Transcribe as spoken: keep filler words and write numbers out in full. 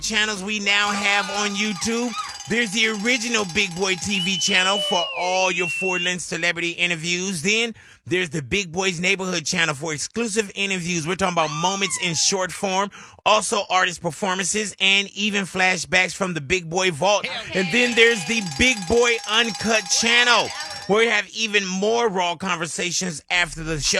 channels we now have on YouTube. There's the original Big Boy T V channel for all your Ford-Lens celebrity interviews. Then there's the Big Boys Neighborhood channel for exclusive interviews. We're talking about moments in short form, also artist performances, and even flashbacks from the Big Boy Vault. And then there's the Big Boy Uncut channel, where we have even more raw conversations after the show.